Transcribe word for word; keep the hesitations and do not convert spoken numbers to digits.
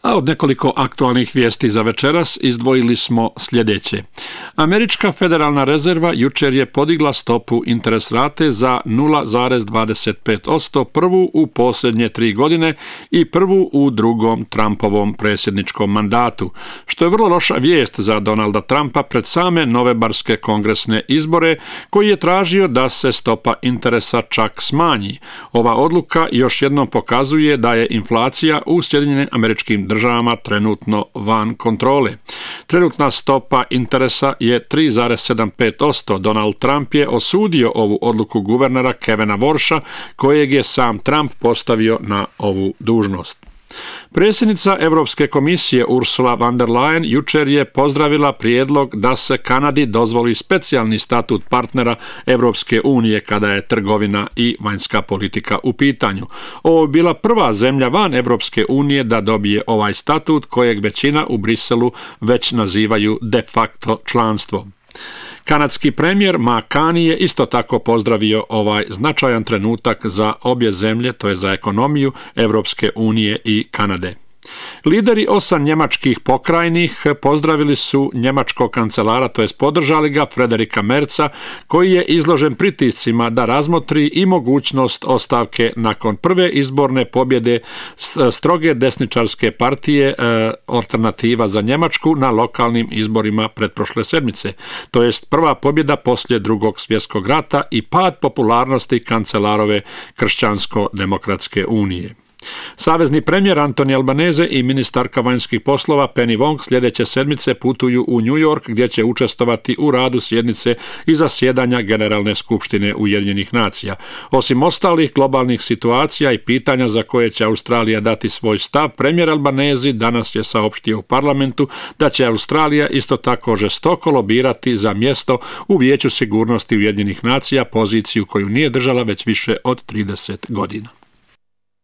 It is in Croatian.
A od nekoliko aktualnih vijesti za večeras izdvojili smo sljedeće. Američka federalna rezerva jučer je podigla stopu interes rate za nula zarez dvadeset pet posto, prvu u posljednje tri godine i prvu u drugom Trumpovom predsjedničkom mandatu, što je vrlo loša vijest za Donalda Trumpa pred same novembarske kongresne izbore, koji je tražio da se stopa interesa čak smanji. Ova odluka još jednom pokazuje da je inflacija u Sjedinjenim Američkim državama trenutno van kontrole. Trenutna stopa interesa je tri zarez sedamdesijet pet posto. Donald Trump je osudio ovu odluku guvernera Kevina Warsha, kojeg je sam Trump postavio na ovu dužnost. Predsjednica Europske komisije Ursula von der Leyen jučer je pozdravila prijedlog da se Kanadi dozvoli specijalni statut partnera Europske unije kada je trgovina i vanjska politika u pitanju. Ovo je bila prva zemlja van Europske unije da dobije ovaj statut, kojeg većina u Briselu već nazivaju de facto članstvom. Kanadski premijer Mark Carney je isto tako pozdravio ovaj značajan trenutak za obje zemlje, to je za ekonomiju Europske unije i Kanade. Lideri osam njemačkih pokrajnih pozdravili su njemačkog kancelara, to jest podržali ga, Frederika Merza, koji je izložen pritiscima da razmotri i mogućnost ostavke nakon prve izborne pobjede stroge desničarske partije e, Alternativa za Njemačku na lokalnim izborima pretprošle sedmice, to jest prva pobjeda poslije drugog svjetskog rata i pad popularnosti kancelarove Kršćansko-demokratske unije. Savezni premijer Antoni Albanese i ministarka vanjskih poslova Penny Wong sljedeće sedmice putuju u New York, gdje će učestvovati u radu sjednice i zasjedanja Generalne skupštine Ujedinjenih nacija. Osim ostalih globalnih situacija i pitanja za koje će Australija dati svoj stav, premijer Albanese danas je saopštio u parlamentu da će Australija isto tako žestoko lobirati za mjesto u Vijeću sigurnosti Ujedinjenih nacija, poziciju koju nije držala već više od trideset godina.